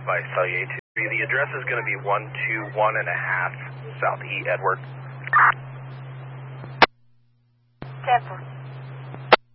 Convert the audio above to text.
by Cellular 2. The address is going to be 121.5 South E. Edward. 10-4.